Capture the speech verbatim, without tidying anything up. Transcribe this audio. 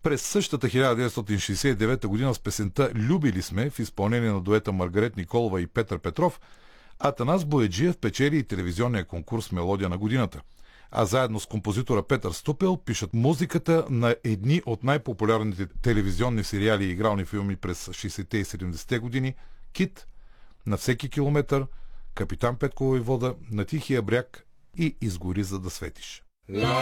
през същата хиляда деветстотин шейсет и девета година с песента "Любили сме" в изпълнение на дуета Маргарет Николова и Петър Петров, Атанас Бояджиев печели и телевизионния конкурс "Мелодия на годината", а заедно с композитора Петър Ступел пишат музиката на едни от най-популярните телевизионни сериали и игрални филми през шейсетте и седемдесетте години: "Кит", "На всеки километър", "Капитан Петко войвода", "На тихия бряг" и "Изгори, за да светиш".